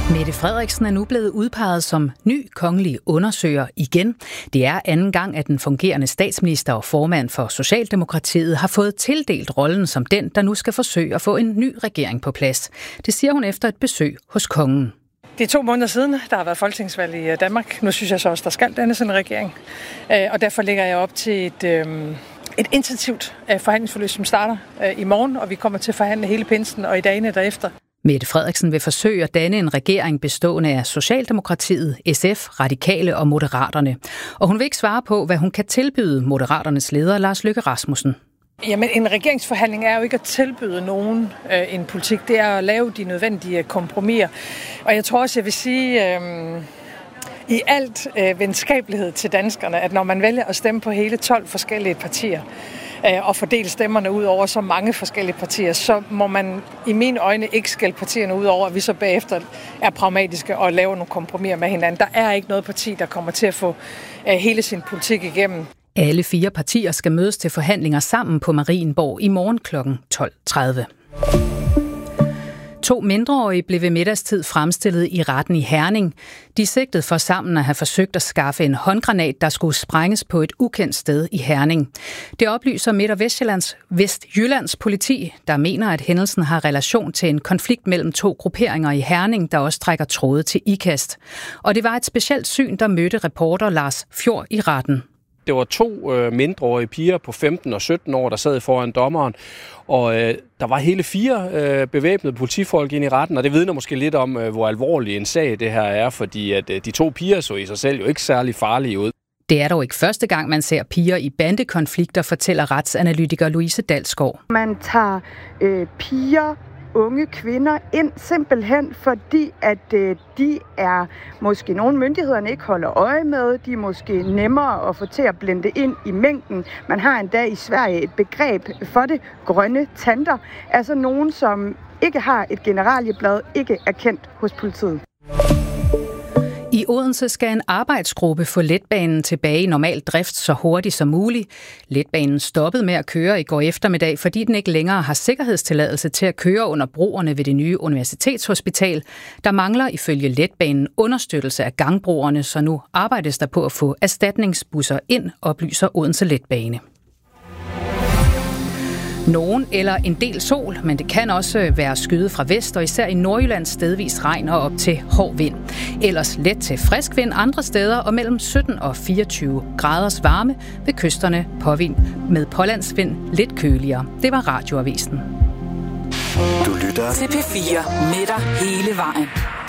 Mette Frederiksen er nu blevet udpeget som ny kongelig undersøger igen. Det er anden gang, at den fungerende statsminister og formand for Socialdemokratiet har fået tildelt rollen som den, der nu skal forsøge at få en ny regering på plads. Det siger hun efter et besøg hos kongen. Det er 2 måneder siden, der har været folketingsvalg i Danmark. Nu synes jeg så også, der skal dannes en regering. Og derfor lægger jeg op til et intensivt forhandlingsforløb, som starter i morgen, og vi kommer til at forhandle hele pinsen og i dagene derefter. Mette Frederiksen vil forsøge at danne en regering bestående af Socialdemokratiet, SF, Radikale og Moderaterne. Og hun vil ikke svare på, hvad hun kan tilbyde Moderaternes leder Lars Løkke Rasmussen. Jamen, en regeringsforhandling er jo ikke at tilbyde nogen en politik. Det er at lave de nødvendige kompromiser. Og jeg tror også, jeg vil sige i alt venskabelighed til danskerne, at når man vælger at stemme på hele 12 forskellige partier, og fordele stemmerne ud over så mange forskellige partier, så må man i mine øjne ikke skælde partierne ud over, at vi så bagefter er pragmatiske og laver nogle kompromiser med hinanden. Der er ikke noget parti, der kommer til at få hele sin politik igennem. Alle 4 partier skal mødes til forhandlinger sammen på Marienborg i morgen kl. 12.30. 2 mindreårige blev ved middagstid fremstillet i retten i Herning. De er sigtet for sammen at have forsøgt at skaffe en håndgranat, der skulle sprænges på et ukendt sted i Herning. Det oplyser Midt- og Vestjyllands politi, der mener, at hændelsen har relation til en konflikt mellem 2 grupperinger i Herning, der også trækker tråde til IKAST. Og det var et specielt syn, der mødte reporter Lars Fjord i retten. Det var 2 mindreårige piger på 15 og 17 år, der sad foran dommeren, og der var hele 4 bevæbnede politifolk ind i retten, og det vidner måske lidt om, hvor alvorlig en sag det her er, fordi at de 2 piger så i sig selv jo ikke særlig farlige ud. Det er dog ikke første gang, man ser piger i bandekonflikter, fortæller retsanalytiker Louise Dalsgaard. Man tager piger, unge kvinder ind simpelthen, fordi at de er måske nogle myndighederne ikke holder øje med. De er måske nemmere at få til at blende ind i mængden. Man har endda i Sverige et begreb for det, grønne tanter. Altså nogen, som ikke har et generalieblad, ikke er kendt hos politiet. I Odense skal en arbejdsgruppe få letbanen tilbage i normal drift så hurtigt som muligt. Letbanen stoppede med at køre i går eftermiddag, fordi den ikke længere har sikkerhedstilladelse til at køre under broerne ved det nye universitetshospital. Der mangler ifølge letbanen understøttelse af gangbroerne, så nu arbejdes der på at få erstatningsbusser ind, oplyser Odense Letbane. Nogen eller en del sol, men det kan også være skyet fra vest, og især i Nordjylland stedvis regn og op til hård vind. Ellers let til frisk vind andre steder, og mellem 17 og 24 graders varme ved kysterne påvind med pålandsvind lidt køligere. Det var Radioavisen. Du lytter til P4 med dig hele vejen.